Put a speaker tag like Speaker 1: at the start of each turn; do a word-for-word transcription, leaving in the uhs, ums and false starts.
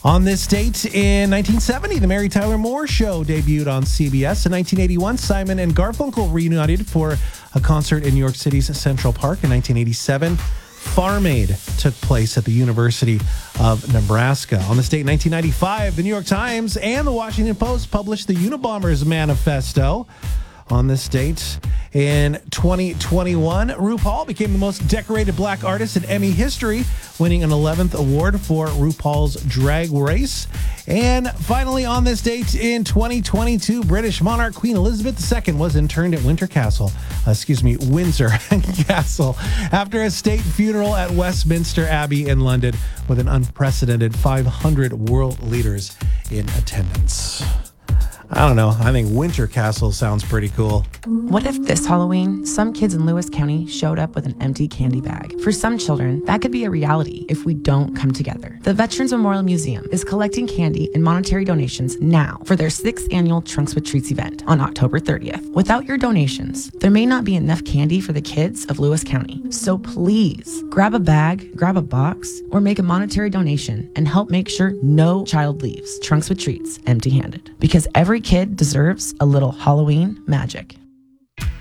Speaker 1: On this date in nineteen seventy, The Mary Tyler Moore Show debuted on C B S. In nineteen eighty-one, Simon and Garfunkel reunited for a concert in New York City's Central Park. In nineteen eighty-seven, Farm Aid took place at the University of Nebraska. On this date in nineteen ninety-five, the New York Times and the Washington Post published the Unabomber's Manifesto. On this date in twenty twenty-one, RuPaul became the most decorated black artist in Emmy history, winning an eleventh award for RuPaul's Drag Race. And finally, on this date in twenty twenty-two, British monarch Queen Elizabeth the Second was interned at Winter Castle, uh, excuse me, Windsor Castle, after a state funeral at Westminster Abbey in London, with an unprecedented five hundred world leaders in attendance. I don't know. I think Winter Castle sounds pretty cool.
Speaker 2: What if this Halloween, some kids in Lewis County showed up with an empty candy bag? For some children, that could be a reality if we don't come together. The Veterans Memorial Museum is collecting candy and monetary donations now for their sixth annual Trunks with Treats event on October thirtieth. Without your donations, there may not be enough candy for the kids of Lewis County. So please, grab a bag, grab a box, or make a monetary donation and help make sure no child leaves Trunks with Treats empty-handed. Because every kid deserves a little Halloween magic.